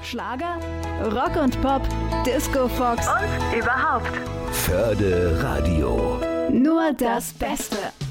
Schlager, Rock und Pop, Disco Fox und überhaupt. Förde Radio. Nur das Beste.